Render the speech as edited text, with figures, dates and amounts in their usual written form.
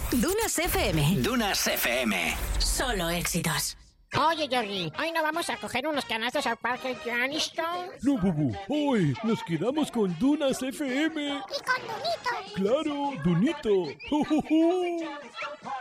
Dunas FM. Dunas FM. Solo éxitos. Oye, Jordi, ¿hoy no vamos a coger unos canastos al parque Johnston? No, Bubu, hoy nos quedamos con Dunas FM. ¿Y con Dunito? Claro, Dunito.